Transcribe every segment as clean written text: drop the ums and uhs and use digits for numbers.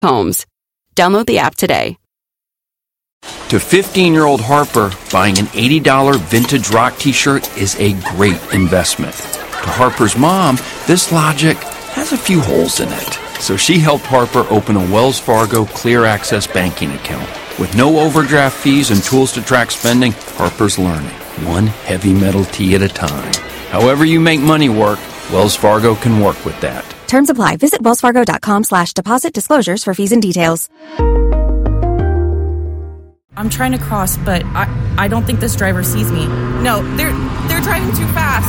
Homes. Download the app today. To 15-year-old Harper, buying an $80 vintage rock t-shirt is a great investment. To Harper's mom, this logic has a few holes in it. So she helped Harper open a Wells Fargo Clear Access banking account. With no overdraft fees and tools to track spending, Harper's learning, one heavy metal tee at a time. However you make money work, Wells Fargo can work with that. Terms apply. Visit wellsfargo.com/deposit disclosures for fees and details. I'm trying to cross, but I don't think this driver sees me. No, they're driving too fast.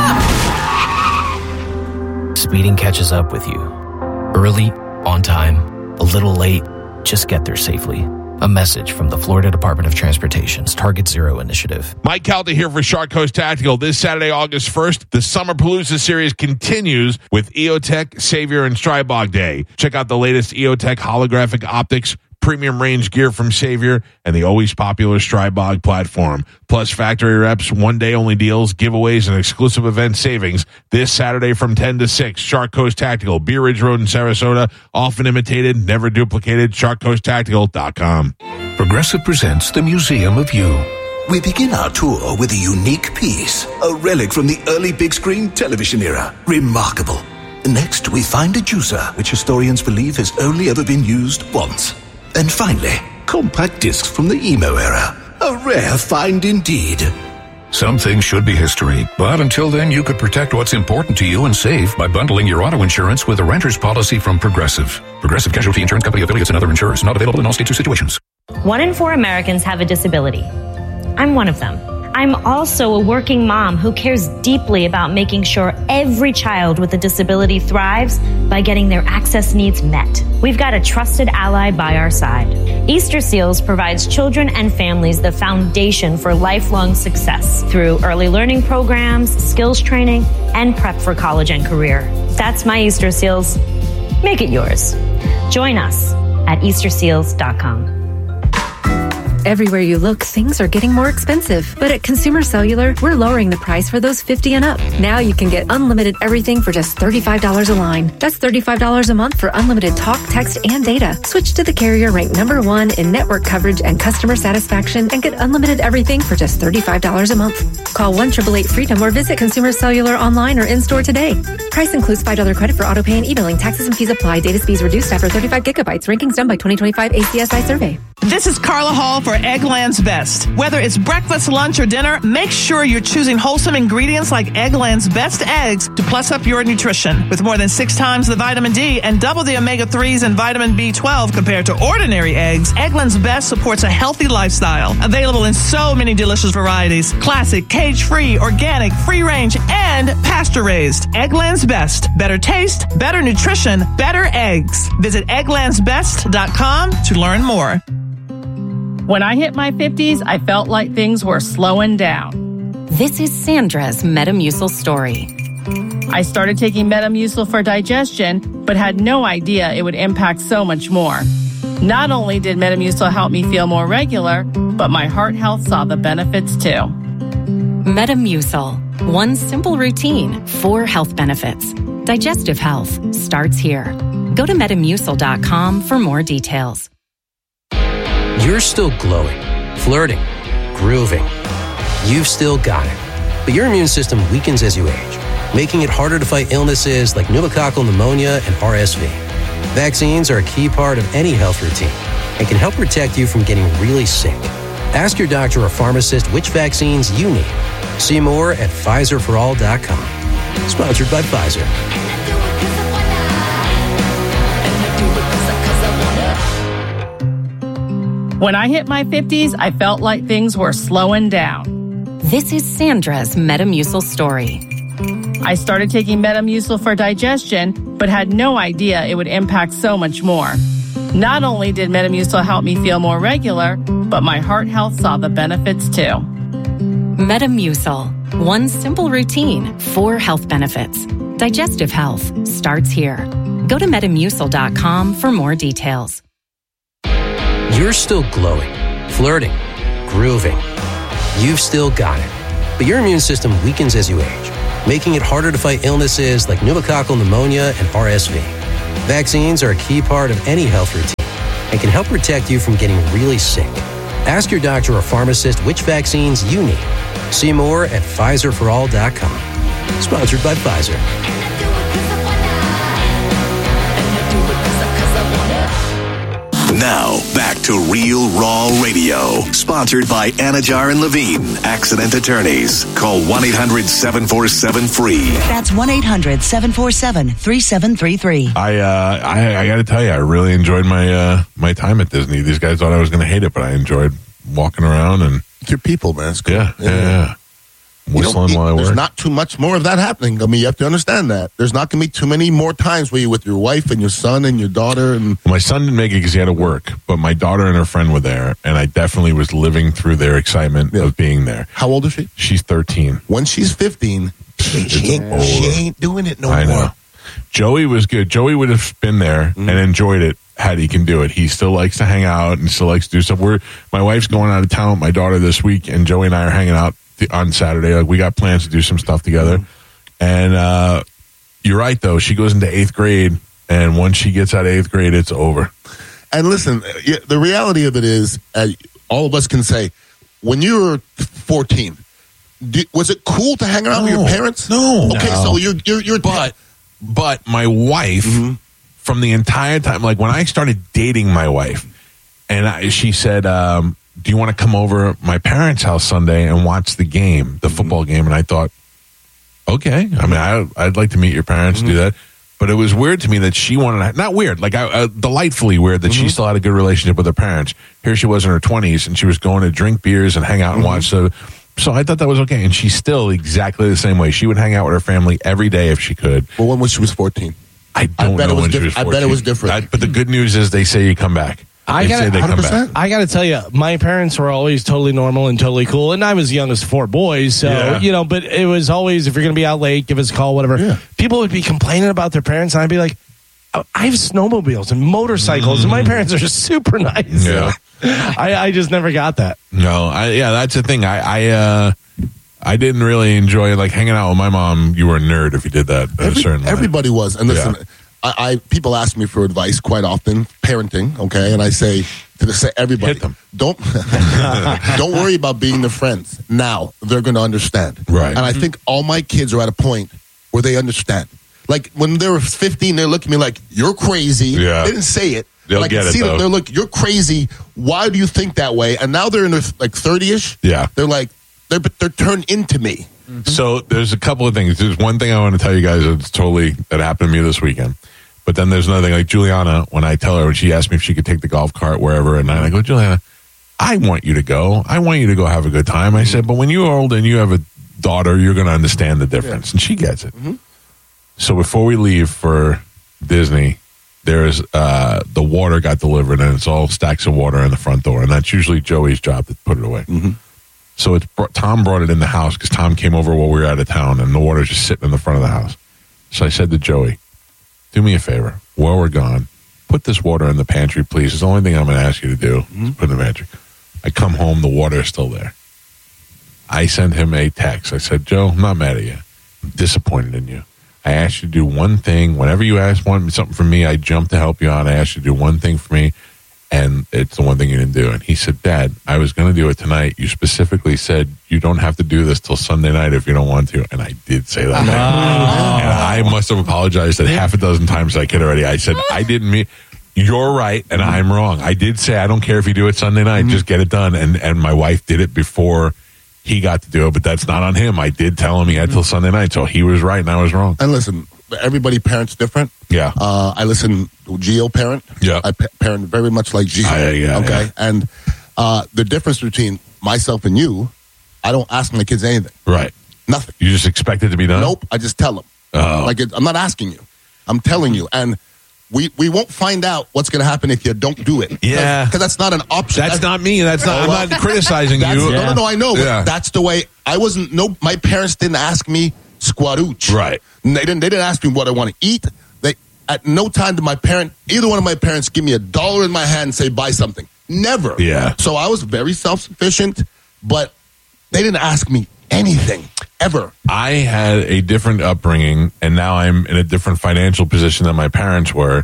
Ah! Speeding catches up with you. Early, on time, a little late, just get there safely. A message from the Florida Department of Transportation's Target Zero initiative. Mike Calta here for Shark Coast Tactical. This Saturday, August 1st, the Summer Palooza series continues with EOTech, Savior, and Strybog Day. Check out the latest EOTech holographic optics, premium range gear from Savior, and the always popular Strybog platform. Plus factory reps, one-day only deals, giveaways, and exclusive event savings this Saturday from 10 to 6. Shark Coast Tactical, Bee Ridge Road in Sarasota. Often imitated, never duplicated. SharkCoastTactical.com. Progressive presents the Museum of You. We begin our tour with a unique piece, a relic from the early big screen television era. Remarkable. Next, we find a juicer, which historians believe has only ever been used once. And finally, compact discs from the emo era. A rare find indeed. Some things should be history, but until then, you could protect what's important to you and save by bundling your auto insurance with a renter's policy from Progressive. Progressive Casualty Insurance Company affiliates and other insurers. Not available in all states or situations. 1 in 4 Americans have a disability. I'm one of them. I'm also a working mom who cares deeply about making sure every child with a disability thrives by getting their access needs met. We've got a trusted ally by our side. Easter Seals provides children and families the foundation for lifelong success through early learning programs, skills training, and prep for college and career. That's my Easter Seals. Make it yours. Join us at easterseals.com. Everywhere you look, things are getting more expensive. But at Consumer Cellular, we're lowering the price for those 50 and up. Now you can get unlimited everything for just $35 a line. That's $35 a month for unlimited talk, text, and data. Switch to the carrier ranked #1 in network coverage and customer satisfaction and get unlimited everything for just $35 a month. Call 1-888-FREEDOM or visit Consumer Cellular online or in-store today. Price includes $5 credit for auto pay and e-billing. Taxes and fees apply. Data speeds reduced after 35 gigabytes. Rankings done by 2025 ACSI survey. This is Carla Hall for Eggland's Best. Whether it's breakfast, lunch, or dinner, make sure you're choosing wholesome ingredients like Eggland's Best eggs to plus up your nutrition. With more than 6 times the vitamin D and double the omega-3s and vitamin B12 compared to ordinary eggs, Eggland's Best supports a healthy lifestyle. Available in so many delicious varieties. Classic, cage-free, organic, free-range, and pasture-raised. Eggland's Best. Better taste, better nutrition, better eggs. Visit egglandsbest.com to learn more. When I hit my 50s, I felt like things were slowing down. This is Sandra's Metamucil story. I started taking Metamucil for digestion, but had no idea it would impact so much more. Not only did Metamucil help me feel more regular, but my heart health saw the benefits too. Metamucil. One simple routine, 4 health benefits. Digestive health starts here. Go to Metamucil.com for more details. You're still glowing, flirting, grooving. You've still got it. But your immune system weakens as you age, making it harder to fight illnesses like pneumococcal pneumonia and RSV. Vaccines are a key part of any health routine and can help protect you from getting really sick. Ask your doctor or pharmacist which vaccines you need. See more at PfizerForAll.com. Sponsored by Pfizer. When I hit my 50s, I felt like things were slowing down. This is Sandra's Metamucil story. I started taking Metamucil for digestion, but had no idea it would impact so much more. Not only did Metamucil help me feel more regular, but my heart health saw the benefits too. Metamucil. One simple routine, 4 health benefits. Digestive health starts here. Go to Metamucil.com for more details. You're still glowing, flirting, grooving. You've still got it. But your immune system weakens as you age, making it harder to fight illnesses like pneumococcal pneumonia and RSV. Vaccines are a key part of any health routine and can help protect you from getting really sick. Ask your doctor or pharmacist which vaccines you need. See more at PfizerForAll.com. Sponsored by Pfizer. Now, back to Real Raw Radio. Sponsored by Anajar and Levine, accident attorneys. Call 1-800-747-FREE. That's 1-800-747-3733. I got to tell you, I really enjoyed my time at Disney. These guys thought I was going to hate it, but I enjoyed walking around and it's your people, man. It's cool. Yeah. Whistling while I work. There's not too much more of that happening. I mean, you have to understand that. There's not going to be too many more times where you're with your wife and your son and your daughter. And my son didn't make it because he had to work, but my daughter and her friend were there, and I definitely was living through their excitement of being there. How old is she? She's 13. When she's 15, she ain't doing it no more. Know. Joey was good. Joey would have been there and enjoyed it had he can do it. He still likes to hang out and still likes to do stuff. My wife's going out of town with my daughter this week, and Joey and I are hanging out on Saturday. Like, we got plans to do some stuff together. And you're right, though. She goes into 8th grade, and once she gets out of 8th grade, it's over. And listen, the reality of it is, all of us can say, when you were 14, was it cool to hang around with your parents? No. Okay, so you're but my wife, from the entire time, like when I started dating my wife, and she said, do you want to come over at my parents' house Sunday and watch the game, the football game? And I thought, okay. I mean, I'd like to meet your parents, do that. But it was weird to me that she wanted to, not weird, like delightfully weird that she still had a good relationship with her parents. Here she was in her 20s, and she was going to drink beers and hang out and watch. So I thought that was okay. And she's still exactly the same way. She would hang out with her family every day if she could. Well, when she was 14? I don't know when she was 14. I bet it was different. But the good news is they say you come back. I got to tell you, my parents were always totally normal and totally cool, and I was the youngest of 4 boys, so but it was always, if you're going to be out late, give us a call, whatever. Yeah. People would be complaining about their parents, and I'd be like, I have snowmobiles and motorcycles, and my parents are just super nice. Yeah. I just never got that. No, that's the thing. I didn't really enjoy like hanging out with my mom. You were a nerd if you did that. Everybody was, and listen. People ask me for advice quite often, parenting, okay, and I say to everybody, hit them. Don't worry about being their friends. Now they're going to understand, right? And I think all my kids are at a point where they understand. Like when they were 15, they're looking at me like, "You're crazy." Yeah. They didn't say it. They'll like, get it. Though. They're like, "You're crazy. Why do you think that way?" And now they're in their like 30ish. Yeah, they're like they're turned into me. So there's a couple of things. There's one thing I want to tell you guys that happened to me this weekend. But then there's another thing, like Juliana, when I tell her, when she asked me if she could take the golf cart wherever at night, I go, Juliana, I want you to go. I want you to go have a good time. I said, but when you're old and you have a daughter, you're going to understand the difference. And she gets it. So before we leave for Disney, there's the water got delivered, and it's all stacks of water in the front door. And that's usually Joey's job to put it away. So Tom brought it in the house because Tom came over while we were out of town, and the water's just sitting in the front of the house. So I said to Joey, do me a favor, while we're gone, put this water in the pantry, please. It's the only thing I'm going to ask you to do. Put it in the pantry. I come home, the water is still there. I sent him a text. I said, Joe, I'm not mad at you. I'm disappointed in you. I asked you to do one thing. Whenever you want something from me, I jump to help you out. I asked you to do one thing for me, and it's the one thing you didn't do. And he said, Dad, I was going to do it tonight. You specifically said you don't have to do this till Sunday night if you don't want to. And I did say that. And I must have apologized half a dozen times like it already. I said, I didn't mean, you're right and I'm wrong. I did say, I don't care if you do it Sunday night, just get it done. And my wife did it before he got to do it, but that's not on him. I did tell him he had till Sunday night, so he was right and I was wrong. And listen, everybody parents different. Yeah. I listen to Gio parent. Yeah. I parent very much like Gio. Okay. Yeah. And the difference between myself and you, I don't ask my kids anything. Right. Nothing. You just expect it to be done? Nope. I just tell them. I'm not asking you. I'm telling you. And we won't find out what's going to happen if you don't do it. Yeah. Because that's not an option. That's not me. I'm not criticizing you. No, I know. But that's the way I wasn't. No, my parents didn't ask me squaruch. Right. They didn't ask me what I want to eat. At no time did either one of my parents give me $1 in my hand and say, buy something. Never. Yeah. So I was very self-sufficient, but they didn't ask me anything, ever. I had a different upbringing, and now I'm in a different financial position than my parents were.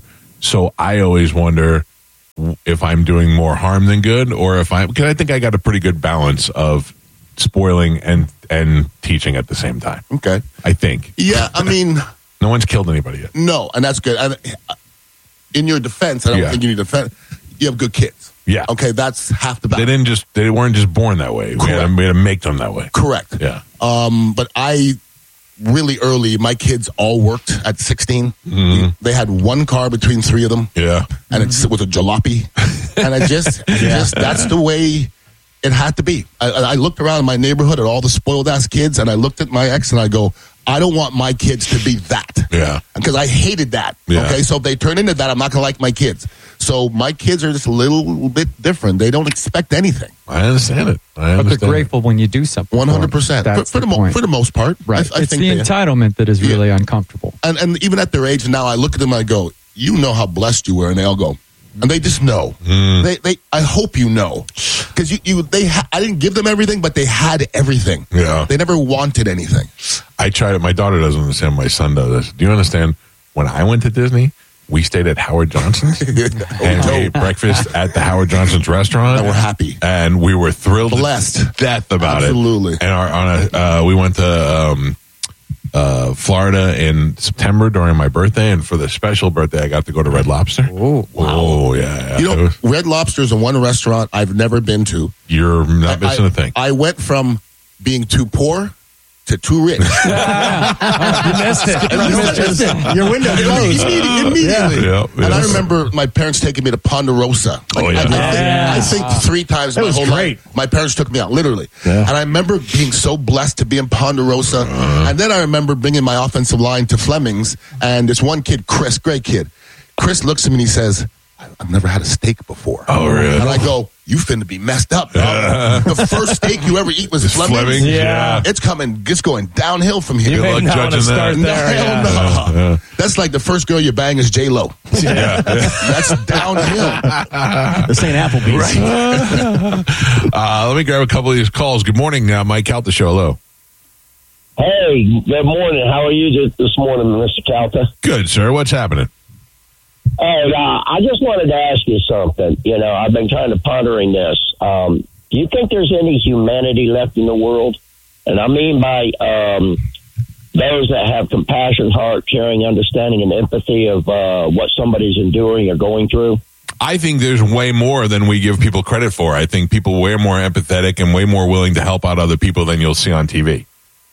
So I always wonder if I'm doing more harm than good, or because I think I got a pretty good balance of spoiling and teaching at the same time. Okay. I think. Yeah, I mean... No one's killed anybody yet. No, and that's good. In your defense, I don't think you need to defend. You have good kids. Yeah. Okay, that's half the battle. They weren't just born that way. We had to make them that way. Correct. Yeah. But I really early, my kids all worked at 16. Mm-hmm. They had one car between three of them. Yeah. And it was a jalopy. And I just that's the way it had to be. I looked around my neighborhood at all the spoiled ass kids, and I looked at my ex and I go, I don't want my kids to be that. Yeah. Because I hated that. Yeah. Okay. So if they turn into that, I'm not going to like my kids. So my kids are just a little bit different. They don't expect anything. I understand it. But they're grateful when you do something. 100%. That's for the most part. Right. I it's think the entitlement that is really uncomfortable. And even at their age now, I look at them and I go, you know how blessed you were. And they all go, and they just know. I hope you know. Because I didn't give them everything, but they had everything. Yeah. They never wanted anything. I tried it. My daughter doesn't understand. My son does. Do you understand? When I went to Disney, we stayed at Howard Johnson's and we ate breakfast at the Howard Johnson's restaurant. And we're happy. And we were thrilled blessed to death about Absolutely. it. And we went to Florida in September during my birthday, and for the special birthday, I got to go to Red Lobster. Oh, wow. Oh, yeah. You know, Red Lobster is the one restaurant I've never been to. You're not missing a thing. I went from being too poor to too rich. You missed it. Your window closed. Immediately. Yeah. And I remember my parents taking me to Ponderosa. I think 3 times my whole life. My parents took me out, literally. Yeah. And I remember being so blessed to be in Ponderosa. And then I remember bringing my offensive line to Fleming's. And this one kid, Chris, great kid. Chris looks at me and he says, I've never had a steak before. Oh, really? And I go, you finna be messed up, dog. The first steak you ever eat was Fleming's. Yeah. It's going downhill from here. Good luck judging that. Hell no. That's like the first girl you bang is J-Lo. Yeah. That's downhill. This ain't Applebee's. Right. Let me grab a couple of these calls. Good morning, Mike Calta Show. Hello. Hey, good morning. How are you this morning, Mr. Calta? Good, sir. What's happening? Hey, I just wanted to ask you something. You know, I've been kind of pondering this. Do you think there's any humanity left in the world? And I mean by those that have compassion, heart, caring, understanding, and empathy of what somebody's enduring or going through? I think there's way more than we give people credit for. I think people are way more empathetic and way more willing to help out other people than you'll see on TV.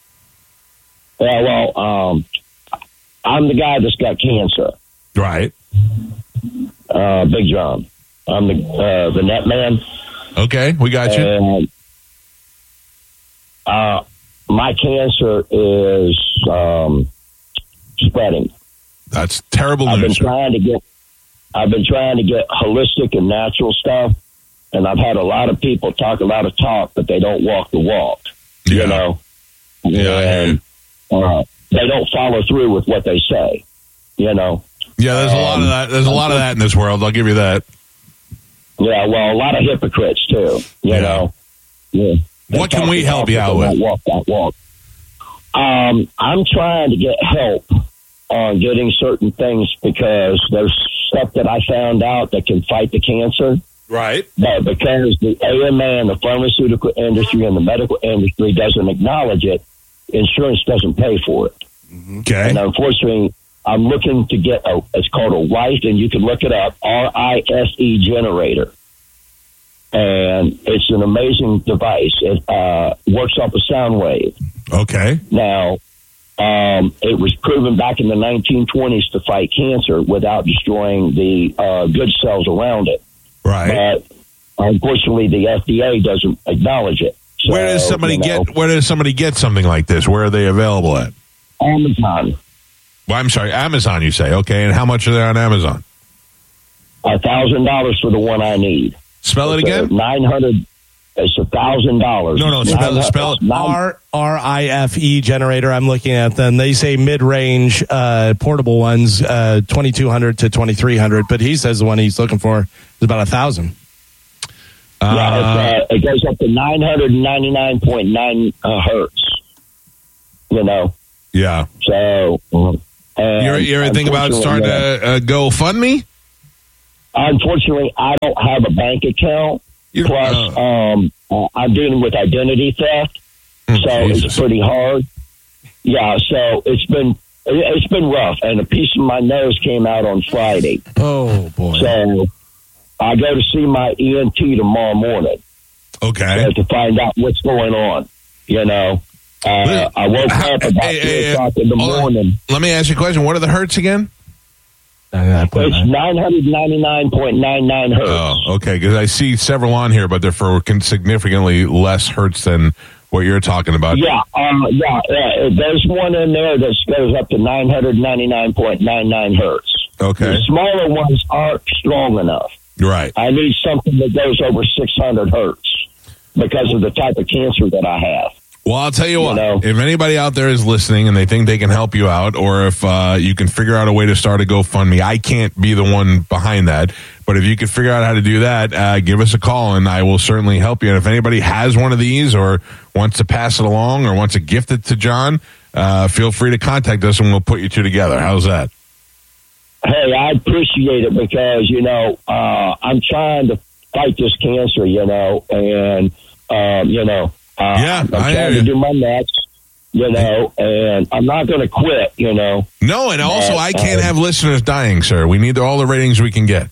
Yeah, well, I'm the guy that's got cancer. Right. Big John. I'm the net man. Okay, we got you. And, my cancer is spreading. That's terrible news. I've been trying to get holistic and natural stuff, and I've had a lot of people talk a lot of talk, but they don't walk the walk. Yeah. You know, and they don't follow through with what they say. You know. Yeah, there's a lot of that. There's a lot of that in this world. I'll give you that. Yeah, well, a lot of hypocrites too. You know. Yeah. What can we help you out with? Walk that walk. I'm trying to get help on getting certain things because there's stuff that I found out that can fight the cancer. Right. But because the AMA and the pharmaceutical industry and the medical industry doesn't acknowledge it, insurance doesn't pay for it. Okay. And unfortunately, I'm looking to get it's called a RISE, and you can look it up, RISE generator. And it's an amazing device. It works off a sound wave. Okay. Now, it was proven back in the 1920s to fight cancer without destroying the good cells around it. Right. But unfortunately, the FDA doesn't acknowledge it. So, Where does somebody get something like this? Where are they available at? Amazon. Well, I'm sorry, Amazon, you say. Okay, and how much are they on Amazon? $1,000 for the one I need. Spell it again? $900. It's $1,000. No, spell it. RIFE generator. I'm looking at them. They say mid-range portable ones, 2,200 to 2,300. But he says the one he's looking for is about 1,000. Yeah, it goes up to 999.9 hertz. You know. Yeah. So. You ever think about starting a GoFundMe? unfortunately, I don't have a bank account. Plus, I'm dealing with identity theft, so it's pretty hard. Yeah, so it's been rough, and a piece of my nose came out on Friday. Oh boy! So I go to see my ENT tomorrow morning. Okay, to find out what's going on. I woke up about 2 o'clock in the morning. Let me ask you a question. What are the hertz again? It's 999.99 hertz. Oh, okay. Because I see several on here, but they're for significantly less hertz than what you're talking about. Yeah. There's one in there that goes up to 999.99 hertz. Okay. The smaller ones aren't strong enough. Right. I need something that goes over 600 hertz because of the type of cancer that I have. Well, I'll tell you what, if anybody out there is listening and they think they can help you out, or if you can figure out a way to start a GoFundMe, I can't be the one behind that. But if you can figure out how to do that, give us a call and I will certainly help you. And if anybody has one of these or wants to pass it along or wants to gift it to John, feel free to contact us and we'll put you two together. How's that? Hey, I appreciate it because, I'm trying to fight this cancer, and, I'm trying to do my next, and I'm not going to quit, No, and also I can't have listeners dying, sir. We need all the ratings we can get.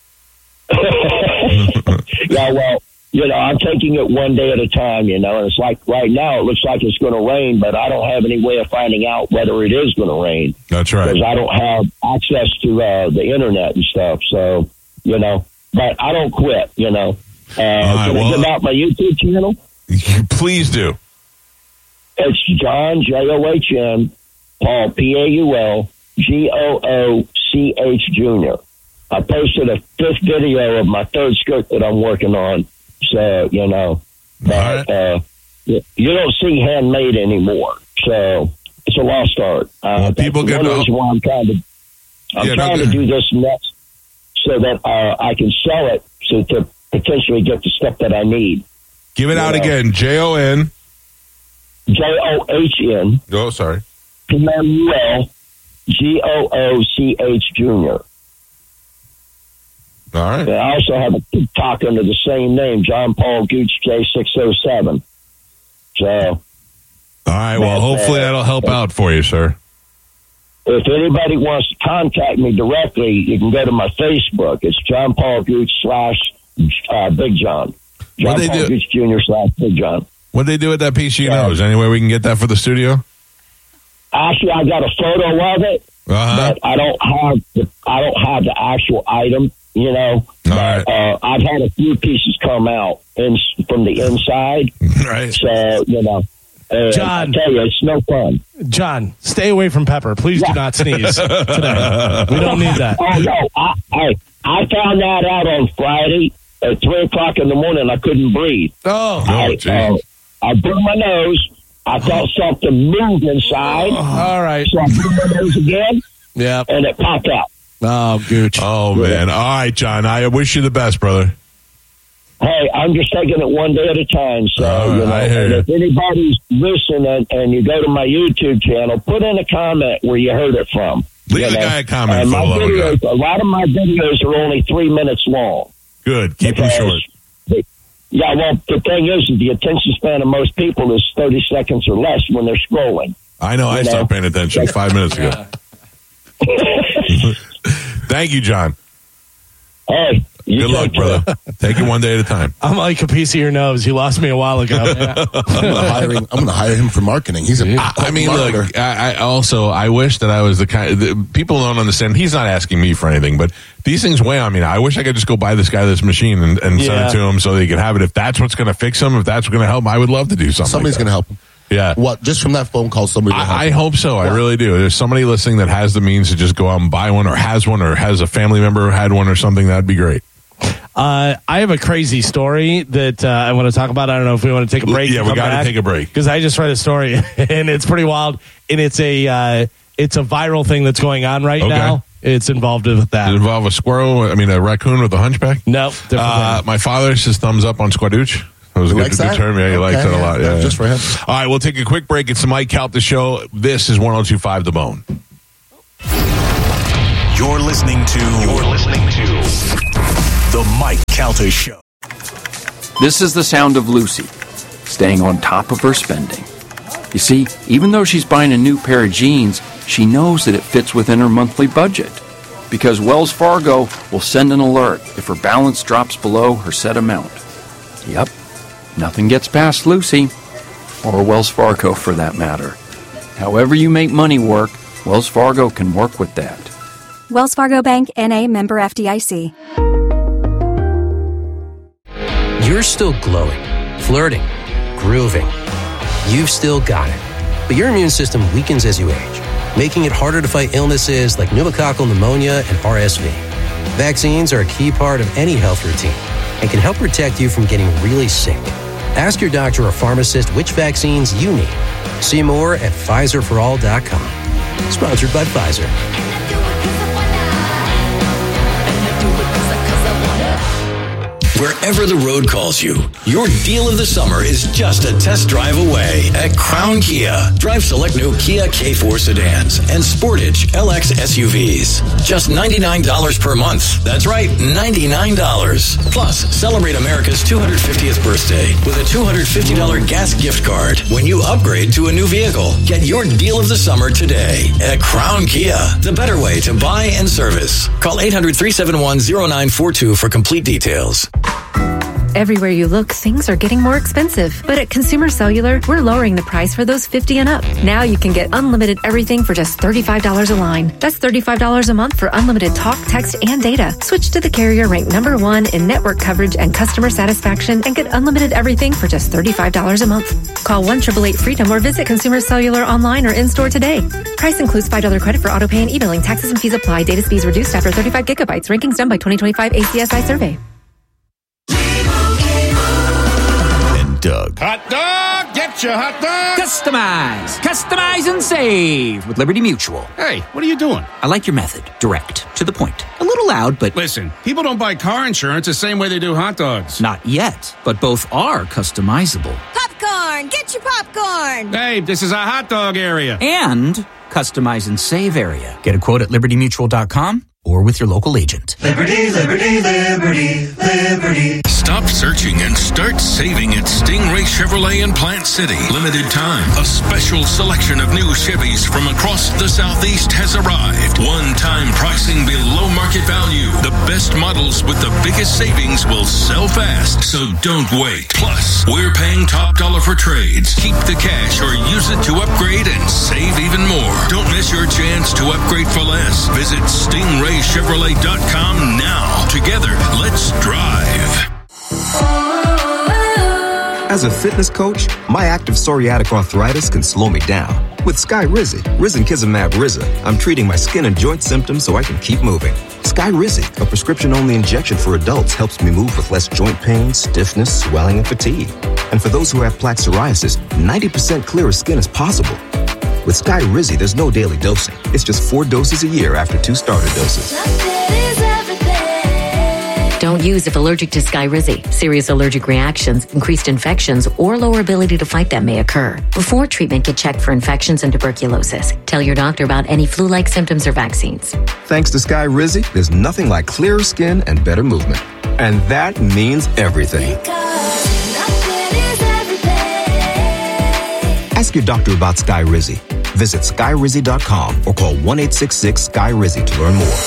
Yeah, well, I'm taking it one day at a time, and it's like right now it looks like it's going to rain, but I don't have any way of finding out whether it is going to rain. That's right. Because I don't have access to the internet and stuff, so, but I don't quit, Can I give out my YouTube channel? Please do. It's John, John, Paul, Paul, Gooch, Jr. I posted a 5th video of my 3rd script that I'm working on. So, but, you don't see handmade anymore. So it's a lost art. People get one reason why I'm trying to do this next so that I can sell it to potentially get the stuff that I need. Give it out again. JON. JOHN. Oh, sorry. PMUL GOOCH Jr. All right. I also have a TikTok under the same name, John Paul Gooch J607. So. All right. Well, hopefully that'll help out for you, sir. If anybody wants to contact me directly, you can go to my Facebook. It's John Paul Gooch / Big John. John Paul Gooch Jr. / Big John. What'd they do with that piece of your nose? Any way we can get that for the studio? Actually, I got a photo of it, but I don't have the actual item. But, I've had a few pieces come out from the inside. Right. So John, I tell you, it's no fun. John, stay away from pepper. Please do not sneeze today. We don't need that. Oh no! I found that out on Friday at 3 o'clock in the morning. I couldn't breathe. I blew my nose. I felt something move inside. All right. So I blew my nose again. Yeah. And it popped out. Oh, Gooch. Oh, man. All right, John. I wish you the best, brother. Hey, I'm just taking it one day at a time. So, and if anybody's listening and you go to my YouTube channel, put in a comment where you heard it from. Leave the guy a comment. A lot of my videos are only 3 minutes long. Good. Keep them short. Yeah, well, the thing is the attention span of most people is 30 seconds or less when they're scrolling. I know. I stopped paying attention 5 minutes ago. Thank you, John. Hey, good luck, brother. Take it one day at a time. I'm like a piece of your nose. You lost me a while ago. I'm going to hire him for marketing. He's a marketer. Look, I wish that I was the kind. People don't understand. He's not asking me for anything, but these things weigh on me. I wish I could just go buy this guy this machine and send it to him so that he can have it. If that's what's going to fix him, if that's what's going to help him, I would love to do something. Somebody's going to help him. Yeah. What? Just from that phone call, somebody. I hope so. What? I really do. There's somebody listening that has the means to just go out and buy one, or has a family member who had one or something. That'd be great. I have a crazy story that I want to talk about. I don't know if we want to take a break. Yeah, we got to take a break because I just read a story and it's pretty wild. And it's a viral thing that's going on right now. It's involved with that. Does it involve a squirrel? a raccoon with a hunchback? No. My father says thumbs up on Squadooch. That was a good term. Yeah, he likes that a lot. Yeah, just for him. All right, we'll take a quick break. It's the Mike Calta Show. This is 102.5 The Bone. You're listening to The Mike Calta Show. This is the sound of Lucy, staying on top of her spending. You see, even though she's buying a new pair of jeans, she knows that it fits within her monthly budget. Because Wells Fargo will send an alert if her balance drops below her set amount. Yep, nothing gets past Lucy, or Wells Fargo for that matter. However you make money work, Wells Fargo can work with that. Wells Fargo Bank, N.A., member FDIC. You're still glowing, flirting, grooving. You've still got it. But your immune system weakens as you age, making it harder to fight illnesses like pneumococcal pneumonia and RSV. Vaccines are a key part of any health routine and can help protect you from getting really sick. Ask your doctor or pharmacist which vaccines you need. See more at PfizerForAll.com. Sponsored by Pfizer. Wherever the road calls you, your deal of the summer is just a test drive away at Crown Kia. Drive select new Kia K4 sedans and Sportage LX SUVs. Just $99 per month. That's right, $99. Plus, celebrate America's 250th birthday with a $250 gas gift card when you upgrade to a new vehicle. Get your deal of the summer today at Crown Kia, the better way to buy and service. Call 800-371-0942 for complete details. Everywhere you look, things are getting more expensive. But at Consumer Cellular, we're lowering the price for those 50 and up. Now you can get unlimited everything for just $35 a line. That's $35 a month for unlimited talk, text, and data. Switch to the carrier ranked #1 in network coverage and customer satisfaction and get unlimited everything for just $35 a month. Call 1-888-FREEDOM or visit Consumer Cellular online or in-store today. Price includes $5 credit for auto pay and e-billing. Taxes and fees apply. Data speeds reduced after 35 gigabytes. Rankings done by 2025 ACSI survey. Doug. Hot dog! Get your hot dog! Customize and save with Liberty Mutual. Hey, what are you doing? I like your method. Direct. To the point. A little loud, but... Listen, people don't buy car insurance the same way they do hot dogs. Not yet, but both are customizable. Popcorn! Get your popcorn! Hey, this is a hot dog area. And customize and save area. Get a quote at libertymutual.com or with your local agent. Liberty, liberty, liberty, liberty. Stop searching and start saving at Stingray Chevrolet in Plant City. Limited time. A special selection of new Chevys from across the Southeast has arrived. One-time pricing below market value. The best models with the biggest savings will sell fast, so don't wait. Plus, we're paying top dollar for trades. Keep the cash or use it to upgrade and save even more. Don't miss your chance to upgrade for less. Visit StingrayChevrolet.com now. Together, let's drive. As a fitness coach, my active psoriatic arthritis can slow me down. With Skyrizi, Risankizumab Riza, I'm treating my skin and joint symptoms so I can keep moving. Skyrizi, a prescription-only injection for adults, helps me move with less joint pain, stiffness, swelling, and fatigue. And for those who have plaque psoriasis, 90% clearer skin is possible. With Skyrizi, there's no daily dosing. It's just 4 doses a year after 2 starter doses. Don't use if allergic to Skyrizi. Serious allergic reactions, increased infections, or lower ability to fight them may occur. Before treatment, get checked for infections and tuberculosis. Tell your doctor about any flu-like symptoms or vaccines. Thanks to Skyrizi, there's nothing like clearer skin and better movement. And that means everything. Ask your doctor about Skyrizi. Visit Skyrizi.com or call 1-866-SKY-RIZI to learn more.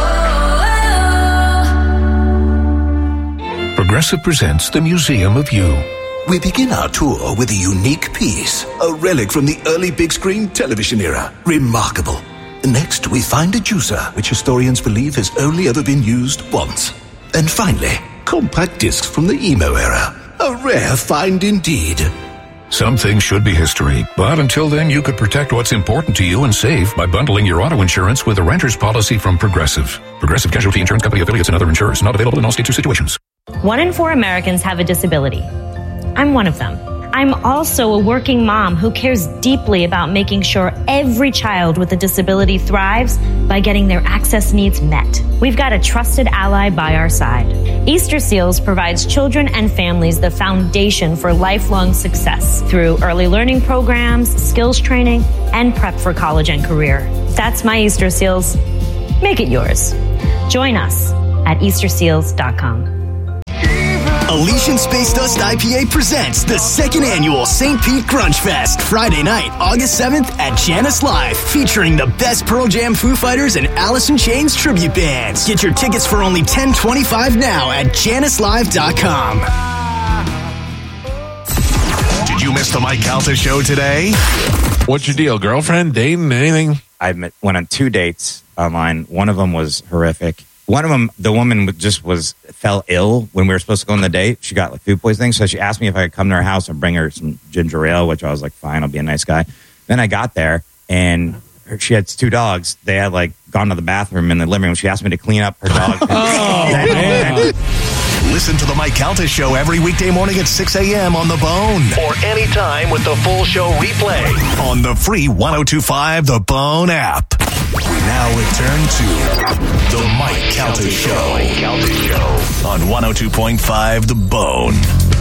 Progressive presents the Museum of You. We begin our tour with a unique piece, a relic from the early big screen television era. Remarkable. Next, we find a juicer, which historians believe has only ever been used once. And finally, compact discs from the emo era. A rare find indeed. Some things should be history, but until then, you could protect what's important to you and save by bundling your auto insurance with a renter's policy from Progressive. Progressive Casualty Insurance Company affiliates and other insurers. Not available in all states or situations. 1 in 4 Americans have a disability. I'm one of them. I'm also a working mom who cares deeply about making sure every child with a disability thrives by getting their access needs met. We've got a trusted ally by our side. Easter Seals provides children and families the foundation for lifelong success through early learning programs, skills training, and prep for college and career. That's my Easter Seals. Make it yours. Join us. at easterseals.com. Elysian Space Dust IPA presents the second annual St. Pete Grunge Fest, Friday night, August 7th at Janice Live, featuring the best Pearl Jam, Foo Fighters, and Alice in Chains tribute bands. Get your tickets for only $10.25 now at janicelive.com. Did you miss the Mike Calta show today? What's your deal? Girlfriend, dating, anything? I went on 2 dates online. One of them was horrific. One of them, the woman fell ill when we were supposed to go on the date. She got food poisoning, so she asked me if I could come to her house and bring her some ginger ale, which I was like, fine, I'll be a nice guy. Then I got there, and she had 2 dogs. They had gone to the bathroom in the living room. She asked me to clean up her dog. Listen to the Mike Calta show every weekday morning at 6 a.m. on The Bone, or anytime with the full show replay on the free 102.5 The Bone app. We now return to the Mike Calta show on 102.5 The Bone.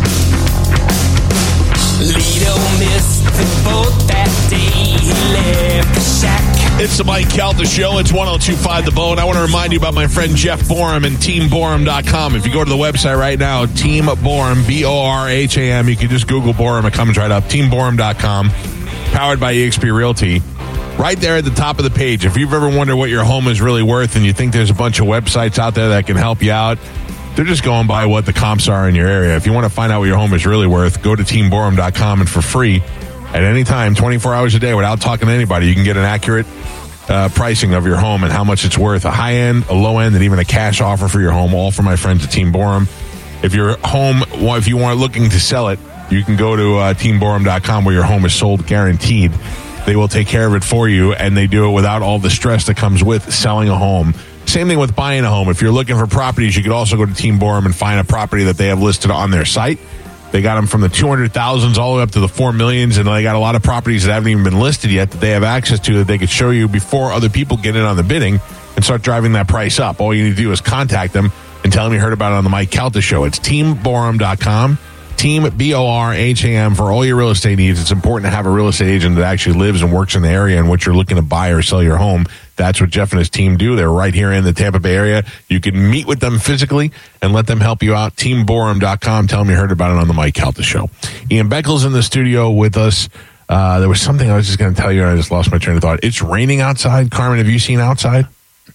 Lido missed the boat that day. He left the shack. It's the Mike Calta show. It's 102.5 The Bone. I want to remind you about my friend Jeff Borum and TeamBorum.com. If you go to the website right now, Team Borum, B-O-R-H-A-M, you can just Google Borum. It comes right up. TeamBorum.com, powered by eXp Realty. Right there at the top of the page. If you've ever wondered what your home is really worth and you think there's a bunch of websites out there that can help you out, they're just going by what the comps are in your area. If you want to find out what your home is really worth, go to TeamBorum.com, and for free, at any time, 24 hours a day, without talking to anybody, you can get an accurate pricing of your home and how much it's worth, a high end, a low end, and even a cash offer for your home, all from my friends at Team Borum. If your home, if you are looking to sell it, you can go to TeamBorum.com, where your home is sold guaranteed. They will take care of it for you, and they do it without all the stress that comes with selling a home. Same thing with buying a home. If you're looking for properties, you could also go to Team Borum and find a property that they have listed on their site. They got them from the 200,000s all the way up to the 4 millions, and they got a lot of properties that haven't even been listed yet that they have access to that they could show you before other people get in on the bidding and start driving that price up. All you need to do is contact them and tell them you heard about it on the Mike Calta show. It's TeamBorum.com. Team BORHAM for all your real estate needs. It's important to have a real estate agent that actually lives and works in the area in which you're looking to buy or sell your home. That's what Jeff and his team do. They're right here in the Tampa Bay area. You can meet with them physically and let them help you out. TeamBorum.com. Tell them you heard about it on the Mike Calta show. Ian Beckles in the studio with us. There was something I was just going to tell you, and I just lost my train of thought. It's raining outside. Carmen, have you seen outside?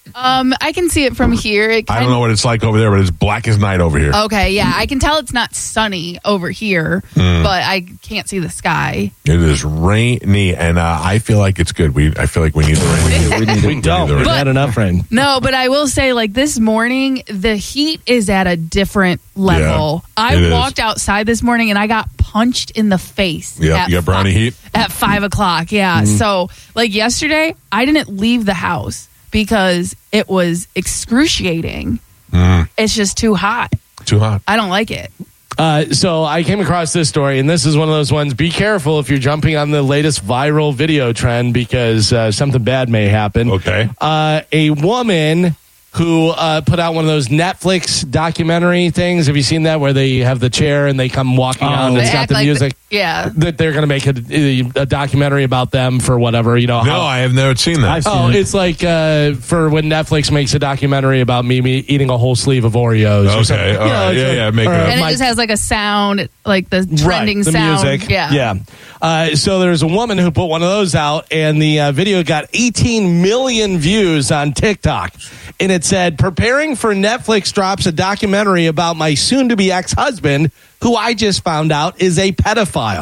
I can see it from here. I don't know what it's like over there, but it's black as night over here. Okay, yeah. I can tell it's not sunny over here, but I can't see the sky. It is rainy, and I feel like it's good. I feel like we need the rain. We don't. We've had enough rain. No, but I will say, this morning, the heat is at a different level. Yeah, I walked outside this morning, and I got punched in the face. Yeah, you got brownie heat? At 5 o'clock, yeah. So, yesterday, I didn't leave the house because it was excruciating. It's just too hot. Too hot. I don't like it. So I came across this story, and this is one of those ones. Be careful if you're jumping on the latest viral video trend, because something bad may happen. Okay. A woman who put out one of those Netflix documentary things. Have you seen that, where they have the chair and they come walking on and it's got the music? Yeah. That they're going to make a documentary about them for whatever, No, I have never seen that. It's like for when Netflix makes a documentary about me eating a whole sleeve of Oreos. Okay. All right. Yeah. Make it up. And it just has a sound, the trending the sound. Music. Yeah. So there's a woman who put one of those out, and the video got 18 million views on TikTok. And it said, preparing for Netflix drops a documentary about my soon-to-be ex-husband, who I just found out is a pedophile.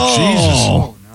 Oh, Jesus.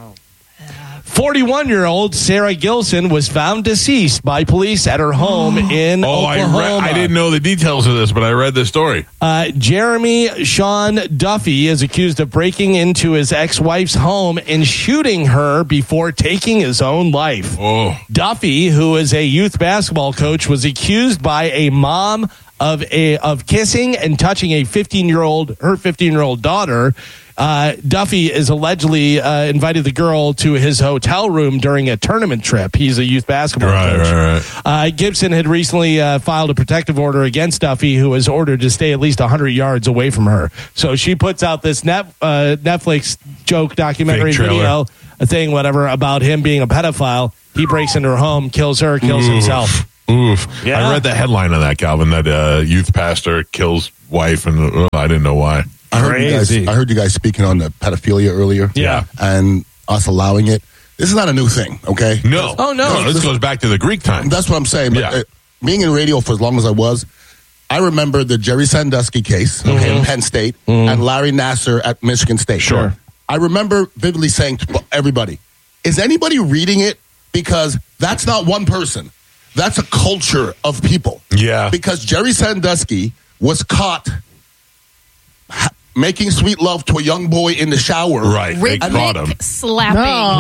41-year-old Sarah Gilson was found deceased by police at her home in Oklahoma. I didn't know the details of this, but I read the story. Jeremy Sean Duffy is accused of breaking into his ex-wife's home and shooting her before taking his own life. Oh. Duffy, who is a youth basketball coach, was accused by a mom of kissing and touching her 15-year-old daughter. Duffy is allegedly invited the girl to his hotel room during a tournament trip. He's a youth basketball coach. Right. Gibson had recently filed a protective order against Duffy, who was ordered to stay at least 100 yards away from her. So she puts out this Netflix joke documentary video, a thing, whatever, about him being a pedophile. He breaks into her home, kills her, kills himself. Oof. Yeah. I read the headline on that, Calvin, that youth pastor kills wife, and I didn't know why. I heard you guys speaking on the pedophilia earlier. Yeah. And us allowing it. This is not a new thing, okay? No. Oh, no. This goes back to the Greek time. That's what I'm saying. But, being in radio for as long as I was, I remember the Jerry Sandusky case in Penn State and Larry Nassar at Michigan State. Sure. I remember vividly saying to everybody, is anybody reading it? Because that's not one person. That's a culture of people. Yeah. Because Jerry Sandusky was caught making sweet love to a young boy in the shower. Right. Rhythmic slapping.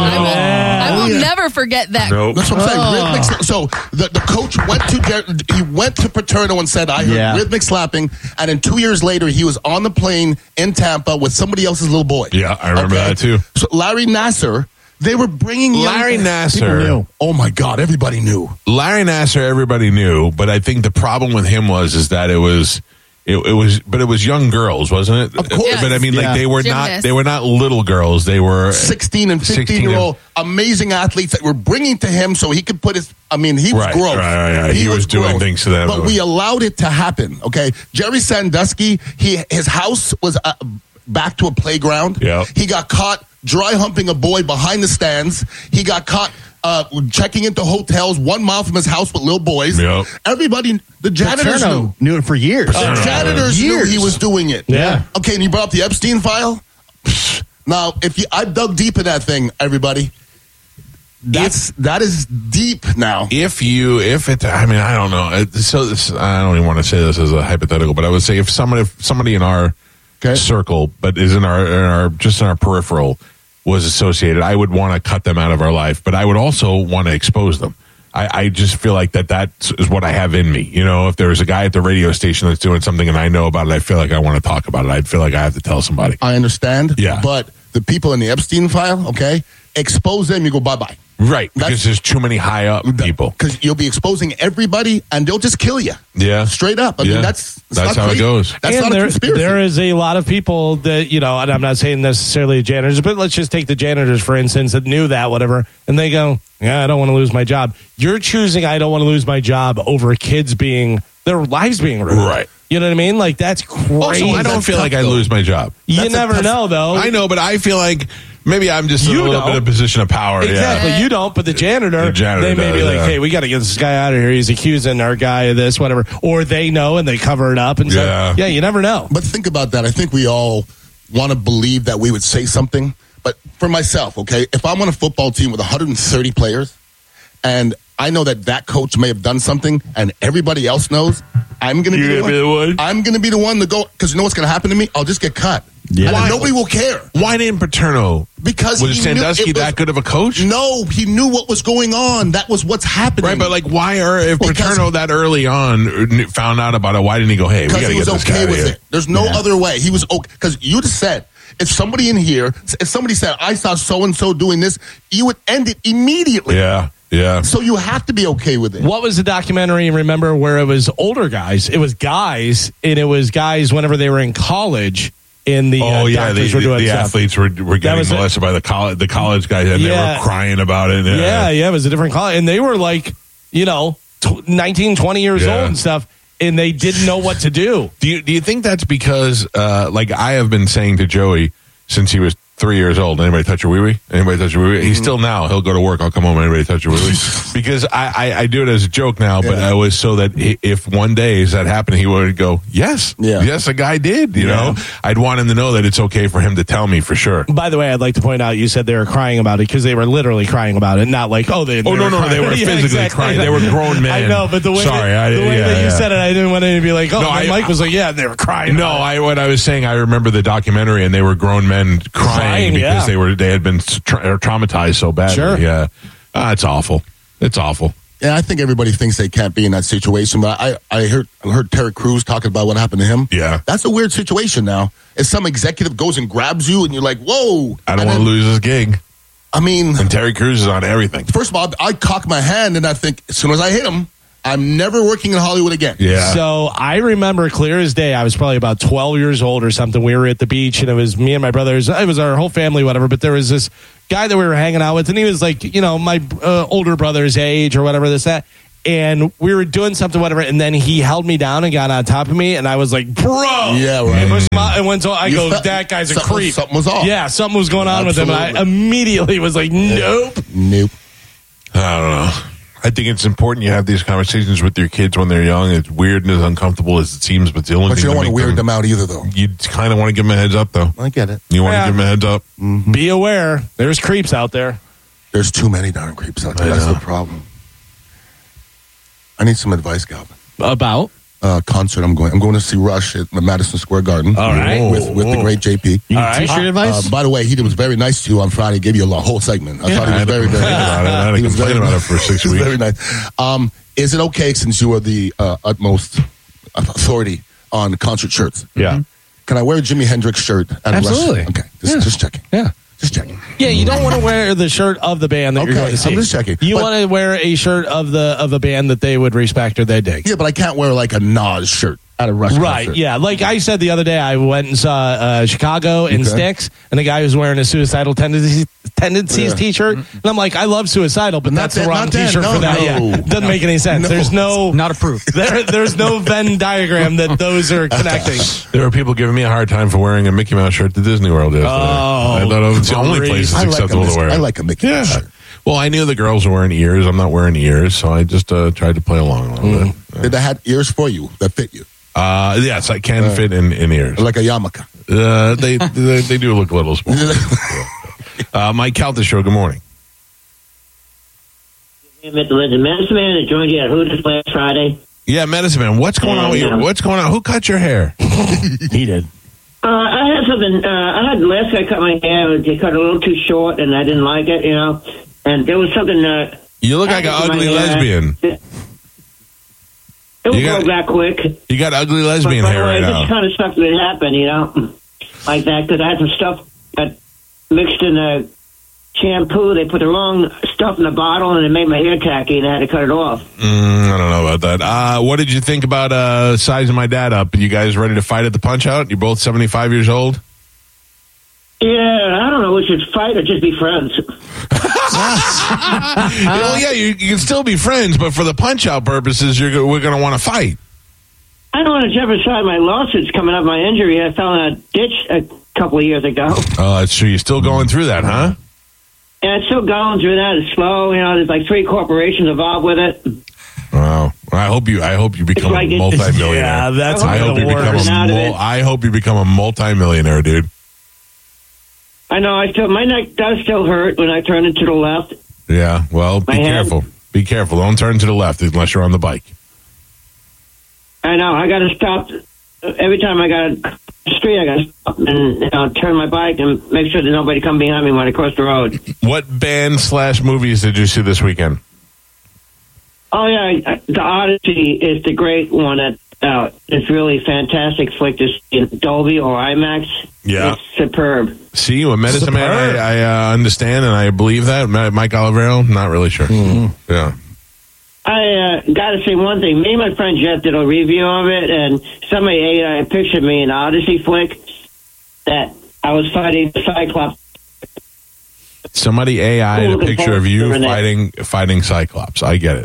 I will never forget that. Nope. That's what I'm saying. Rhythmic so the coach went to Paterno and said, I heard rhythmic slapping. And then 2 years later, he was on the plane in Tampa with somebody else's little boy. Yeah, I remember that too. So Larry Nassar, they were bringing Larry Nassar. People knew. Oh my God, everybody knew. Larry Nassar, everybody knew, but I think the problem with him was that it was young girls, wasn't it? Of course. But I mean, like they were not little girls. They were 16 and 15-year-old amazing athletes that were bringing to him so he could put his. I mean, he was gross. Right. He was doing things to them, but we allowed it to happen. Okay, Jerry Sandusky, his house was back to a playground. Yeah, he got caught dry humping a boy behind the stands. He got caught checking into hotels 1 mile from his house with little boys. Yep. Everybody, the janitors knew it for years. Janitors knew he was doing it. Yeah. Okay, and you brought up the Epstein file. Now, I dug deep in that thing, everybody. That is deep now. I mean, I don't know. I don't even want to say this as a hypothetical, but I would say if somebody in our circle, but is in our peripheral, was associated, I would want to cut them out of our life, but I would also want to expose them. I just feel like that is what I have in me. You know, if there's a guy at the radio station that's doing something and I know about it, I feel like I want to talk about it. I feel like I have to tell somebody. I understand. Yeah. But the people in the Epstein file, okay, expose them, you go bye-bye. Right, because there's too many high up people. Because you'll be exposing everybody, and they'll just kill you. Yeah, straight up. I mean, that's how it goes. That's not a conspiracy. There is a lot of people that, you know, and I'm not saying necessarily janitors, but let's just take the janitors, for instance, that knew that, whatever, and they go, I don't want to lose my job. You're choosing I don't want to lose my job over kids their lives being ruined. Right. You know what I mean? Like, that's crazy. Also, I don't feel like I lose my job. You never know, though. I know, but I feel like maybe I'm just in a little bit of position of power. Exactly. Yeah. You don't, but the janitor they may be like, hey, we got to get this guy out of here. He's accusing our guy of this, whatever. Or they know and they cover it up. And say, you never know. But think about that. I think we all want to believe that we would say something. But for myself, okay, if I'm on a football team with 130 players and I know that coach may have done something and everybody else knows, I'm going to be the one. I'm going to be the one to go, because you know what's going to happen to me? I'll just get cut. Yeah. Nobody will care. Why didn't Paterno? Because was Sandusky that good of a coach? No, he knew what was going on. That was what's happening. Right, but like, if Paterno that early on found out about it, why didn't he go, hey, we got to get this guy out of here? There's no other way. He was okay. Because you just said, if somebody said, I saw so-and-so doing this, you would end it immediately. Yeah. So you have to be okay with it. What was the documentary, remember, where it was older guys? It was guys, and it was guys whenever they were in college. The athletes were getting molested by the college guys, and they were crying about it. It was a different college. And they were like, 19, 20 years old and stuff, and they didn't know what to do. Do you think that's because, like I have been saying to Joey since he was 3 years old, anybody touch your wee-wee? Anybody touch your wee-wee? He's still now. He'll go to work. I'll come home. Anybody touch your wee-wee? Because I do it as a joke now, but I was so that if one day that happened, he would go, yes, a guy did. You know, I'd want him to know that it's okay for him to tell me for sure. By the way, I'd like to point out, you said they were crying about it because they were literally crying about it, not like, they were physically crying. They were grown men. I know, but the way that you said it, I didn't want to be like, Mike was like, they were crying. No, what I was saying, I remember the documentary, and they were grown men crying because they had been traumatized so badly. Sure. Yeah. It's awful. It's awful. Yeah, I think everybody thinks they can't be in that situation, but I heard Terry Crews talking about what happened to him. Yeah. That's a weird situation now. If some executive goes and grabs you and you're like, whoa. I don't want to lose this gig. I mean. And Terry Crews is on everything. First of all, I cock my hand and I think, as soon as I hit him, I'm never working in Hollywood again. Yeah. So I remember clear as day, I was probably about 12 years old or something. We were at the beach, and it was me and my brothers. It was our whole family, whatever. But there was this guy that we were hanging out with, and he was like, my older brother's age or whatever, that. and we were doing something, whatever, and then he held me down and got on top of me, and I was like, bro. Yeah, right. And went to, I go, that guy's a creep. Something was off. Yeah, something was going on with him, and I immediately was like, nope. I don't know. I think it's important you have these conversations with your kids when they're young. It's weird and as uncomfortable as it seems, but it's the only But thing you don't want to make weird them out either, though. You kind of want to give them a heads up, though. I get it. You want to give them a heads up. Mm-hmm. Be aware. There's creeps out there. There's too many darn creeps out there. That's the problem. I need some advice, Galvin. About? Concert I'm going to see Rush at Madison Square Garden. All right. With the great JP. You need t-shirt advice? By the way, he was very nice to you on Friday. Gave you a whole segment. I thought he was very, very nice. He was complain about it for 6 weeks. Very nice. Is it okay, since you are the utmost authority on concert shirts? Yeah. Can I wear a Jimi Hendrix shirt at Absolutely. a Rush? Okay. Just checking. Yeah. Just checking. Yeah, you don't want to wear the shirt of the band that you're going to see. I'm just checking. You want to wear a shirt of a band that they would respect or they dig. Yeah, but I can't wear like a Nas shirt at a Rush Right, concert. yeah. Like I said the other day, I went and saw Chicago in Styx, and the guy was wearing a Suicidal Tendencies t-shirt. And I'm like, I love Suicidal, but that's the wrong t-shirt for that. Yeah, doesn't make any sense. There's no... Not approved. There's no Venn diagram that those are connecting. There were people giving me a hard time for wearing a Mickey Mouse shirt to Disney World yesterday. I thought it was the only place it's acceptable to wear. I like a Mickey Mouse shirt. Well, I knew the girls were wearing ears. I'm not wearing ears, so I just tried to play along a little bit. Did they have ears for you that fit you? Yes, I can fit in ears. Like a yarmulke. They do look a little small. Mike Calta Show, good morning. I met the Medicine Man that joined you at Hooters last Friday. Yeah, Medicine Man, what's going on with you? What's going on? Who cut your hair? He did. I had something. I had the last guy cut my hair. They cut it a little too short, and I didn't like it, And there was something. You look like an ugly lesbian. It would go back quick. You got ugly lesbian hair right now. This kind of stuff that happened, like that, because I had some stuff that mixed in the shampoo. They put the wrong stuff in the bottle, and it made my hair tacky, and I had to cut it off. I don't know about that. What did you think about sizing my dad up? You guys ready to fight at the Punch-Out? You're both 75 years old? Yeah, I don't know. We should fight or just be friends. Well, yeah, you can still be friends, but for the Punch-Out purposes, we're going to want to fight. I don't want to jeopardize my lawsuits coming up, my injury. I fell in a ditch a couple of years ago. Oh, that's true. You're still going through that, huh? Yeah, it's still going through that. It's slow. There's like 3 corporations involved with it. Wow. I hope you become a multimillionaire. Yeah, that's I hope you become a multimillionaire, dude. I know. My neck does still hurt when I turn it to the left. Yeah, well, be careful. Be careful. Don't turn to the left unless you're on the bike. I know. I got to stop. Every time I got a street, I got to stop and turn my bike and make sure there's nobody come behind me when I cross the road. What band/movies did you see this weekend? Oh, yeah. The Odyssey is the great one. It's really fantastic flick to see in Dolby or IMAX. Yeah. It's superb. See, you a Medicine Man, I understand and I believe that. Mike Olivero, not really sure. Mm-hmm. Yeah. I got to say one thing. Me and my friend Jeff did a review of it, and somebody pictured me in the Odyssey flick that I was fighting the Cyclops. Somebody AI'd a picture of you fighting Cyclops. I get it.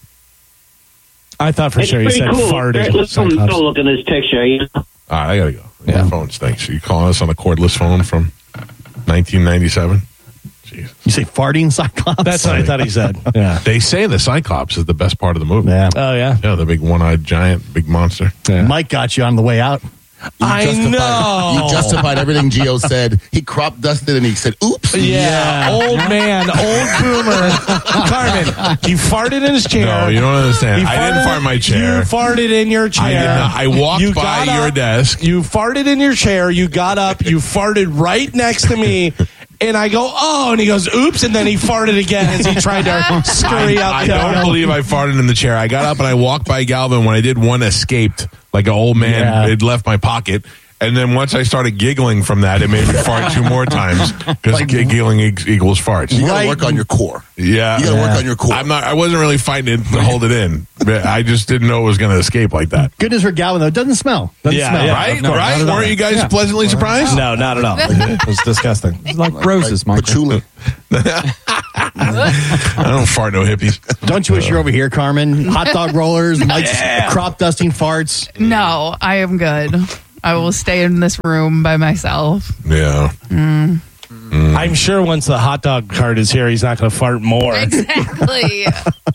I thought for sure you said farting. Let's go look at this picture. All right, I got to go. Yeah. My phone stinks. You calling us on a cordless phone from 1997? Jeez. You say farting Cyclops? That's what I thought he said. Yeah. They say the Cyclops is the best part of the movie. Yeah. Oh, yeah? Yeah, the big one-eyed giant, big monster. Yeah. Mike got you on the way out. I know. You justified everything Gio said. He crop dusted and he said, oops. Yeah. Old man, old boomer. Carmen, he farted in his chair. No, you don't understand. I didn't fart in my chair. You farted in your chair. I did not. I walked by your desk. You farted in your chair. You got up. You farted right next to me. And I go, oh, and he goes, oops, and then he farted again as he tried to scurry up. I don't believe I farted in the chair. I got up and I walked by Galvin. When I did, one escaped like an old man. Yeah. It left my pocket. And then once I started giggling from that, it made me fart 2 more times because giggling equals farts. You got to work on your core. Yeah. You got to work on your core. I wasn't really fighting it to hold it in. I just didn't know it was going to escape like that. Good news for Galvin, though. It doesn't smell. Doesn't smell. Right? No, right? Weren't you guys pleasantly surprised? No, not at all. It was disgusting. It's like roses, Mike. Patchouli. I don't fart no hippies. Don't you wish you're over here, Carmen? Hot dog rollers, Mike's crop dusting farts. No, I am good. I will stay in this room by myself. Yeah. I'm sure once the hot dog cart is here, he's not going to fart more. Exactly.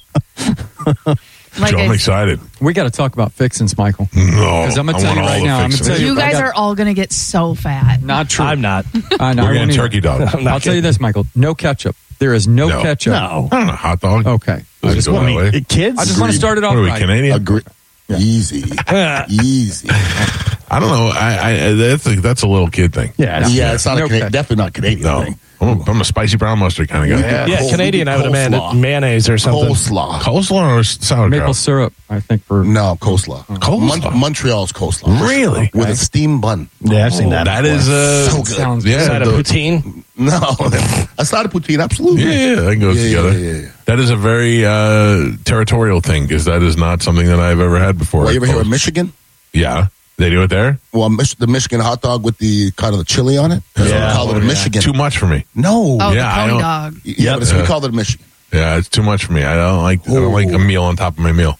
Joe, I'm excited. We got to talk about fixins, Michael. No, because I'm going to tell you right now. I'm going to tell You guys are all going to get so fat. Not true. I'm not. I know. We're getting turkey dog. I'll tell you this, Michael. No ketchup. There is no ketchup. No. I don't know. Hot dog. Okay. Does I it just go want that way? Kids? I just want to start it off What are we, right. Canadian? Agree. Easy. Easy. I don't know. That's a little kid thing. Yeah. It's not definitely not Canadian No. thing. I'm a spicy brown mustard kind of guy. Yeah, Canadian, I would imagine mayonnaise or something. Coleslaw or sauerkraut? Maple syrup, I think. For No, coleslaw. Montreal's coleslaw. Really? With a steamed bun. Yeah, I've seen that. That before. is So good. sounds yeah. Is that a poutine? No, a side of poutine, absolutely. Yeah, that goes together. Yeah. That is a very territorial thing because that is not something that I've ever had before. Well, you ever hear of Michigan? Yeah. They do it there? Well, the Michigan hot dog with the kind of the chili on it. That's what we call it a Michigan. Too much for me. No. Oh, Yeah, I the don't- pony dog. Yeah, but we call it a Michigan. Yeah, it's too much for me. I don't like a meal on top of my meal.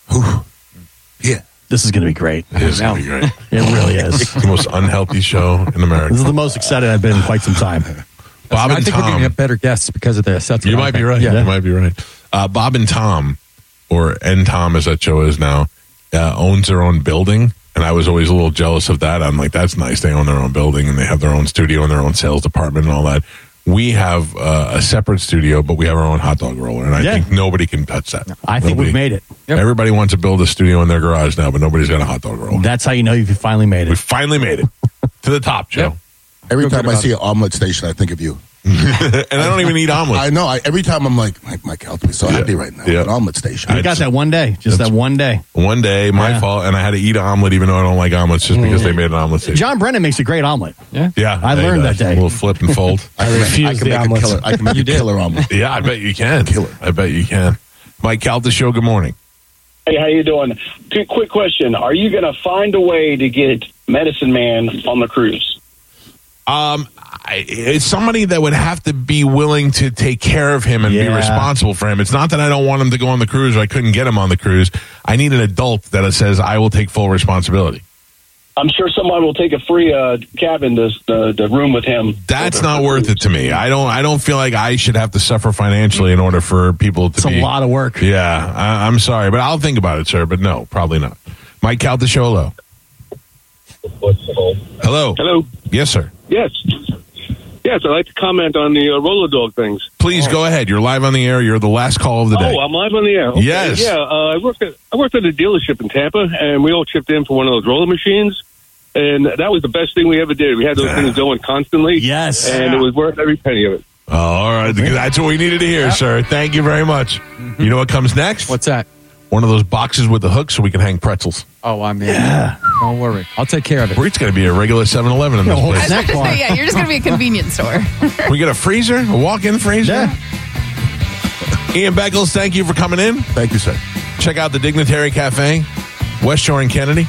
Yeah. This is going to be great. It is going to be great. It really is. It's the most unhealthy show in America. This is the most excited I've been in quite some time. Bob I and think we're going to Tom. get better guests because of this. That's what You I might be think. right. Yeah. You might be right. Bob and Tom, or N Tom as that show is now, owns their own building. And I was always a little jealous of that. I'm like, that's nice. They own their own building and they have their own studio and their own sales department and all that. We have a separate studio, but we have our own hot dog roller. And I think nobody can touch that. I think we've made it. Everybody wants to build a studio in their garage now, but nobody's got a hot dog roller. That's how you know you finally made it. We finally made it to the top, Joe. Every time I see an omelet station, I think of you. And I don't even eat omelets. I know. Every time I'm like, Mike, I'll be so happy right now. Yeah. An omelet station. You got that one day. Just that one day. One day, my fault, and I had to eat an omelet even though I don't like omelets just because they made an omelet station. John Brennan makes a great omelet. Yeah. Yeah. I learned that day. A little flip and fold. I refuse the omelets. I can make a killer omelet. Yeah, I bet you can. I bet you can. Mike Calta Show, good morning. Hey, how you doing? Quick question. Are you going to find a way to get Medicine Man on the cruise? It's somebody that would have to be willing to take care of him and be responsible for him. It's not that I don't want him to go on the cruise or I couldn't get him on the cruise. I need an adult that says I will take full responsibility. I'm sure someone will take a free cabin to the room with him. That's not worth it to me. I don't feel like I should have to suffer financially in order for people to It's a lot of work. Yeah, I'm sorry, but I'll think about it, sir. But no, probably not. Mike Calta Show, hello. Hello. Hello. Yes, sir. Yes. Yes, I'd like to comment on the roller dog things. Please go ahead. You're live on the air. You're the last call of the day. Oh, I'm live on the air. Okay. Yes. Yeah, I worked at a dealership in Tampa, and we all chipped in for one of those roller machines, and that was the best thing we ever did. We had those things going constantly. Yes. And it was worth every penny of it. Oh, all right. That's what we needed to hear, sir. Thank you very much. You know what comes next? What's that? One of those boxes with the hook so we can hang pretzels. Oh, I mean, don't worry. I'll take care of it. It's going to be a regular 7-Eleven in this place. Yeah, you're just going to be a convenience store. We get a freezer, a walk-in freezer. Yeah. Ian Beckles, thank you for coming in. Thank you, sir. Check out the Dignitary Cafe, West Shore and Kennedy.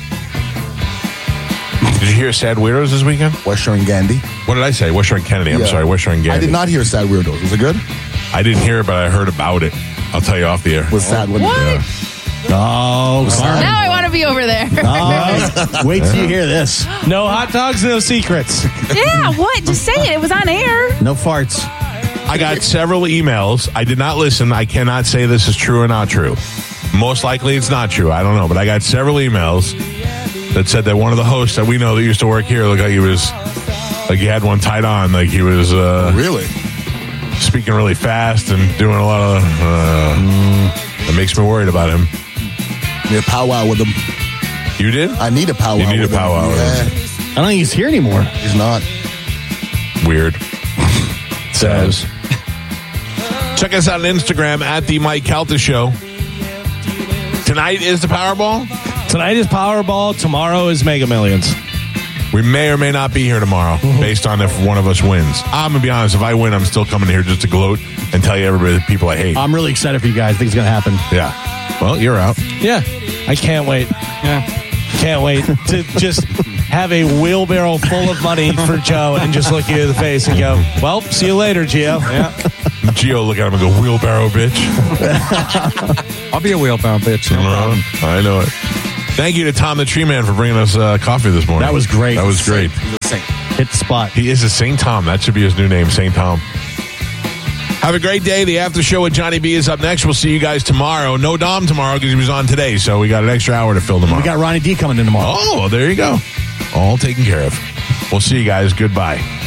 Did you hear Sad Weirdos this weekend? West Shore and Gandhi. What did I say? West Shore and Kennedy. I'm Yeah. sorry, West Shore and Gandhi. I did not hear Sad Weirdos. Was it good? I didn't hear it, but I heard about it. I'll tell you off the air. Was sad when What? Oh, Carmen. Now I want to be over there. Oh, wait till you hear this. No hot dogs, no secrets. Yeah, what? Just say it. It was on air. No farts. I got several emails. I did not listen. I cannot say this is true or not true. Most likely it's not true. I don't know. But I got several emails that said that one of the hosts that we know that used to work here looked like he was, like he had one tied on. Like he was really speaking really fast and doing a lot of, that makes me worried about him. Need a powwow with him. You did? I need a powwow You need with a powwow him. with Yeah. I don't think he's here anymore. He's not. Weird. Says. Check us out on Instagram at the Mike Calta Show. Tonight is the Powerball. Tonight is Powerball. Tomorrow is Mega Millions. We may or may not be here tomorrow based on if one of us wins. I'm going to be honest. If I win, I'm still coming here just to gloat and tell you everybody the people I hate. I'm really excited for you guys. I think it's going to happen. Yeah. Well, you're out. Yeah. I can't wait. Yeah. Can't wait to just have a wheelbarrow full of money for Joe and just look you in the face and go, well, see you later, Gio. Yeah. Gio look at him and go, wheelbarrow, bitch. I'll be a wheelbarrow bitch. No problem. I know it. Thank you to Tom the Tree Man for bringing us coffee this morning. That was great. That was great. Hit the spot. He is a St. Tom. That should be his new name, St. Tom. Have a great day. The after show with Johnny B is up next. We'll see you guys tomorrow. No Dom tomorrow because he was on today, so we got an extra hour to fill tomorrow. We got Ronnie D coming in tomorrow. Oh, there you go. All taken care of. We'll see you guys. Goodbye.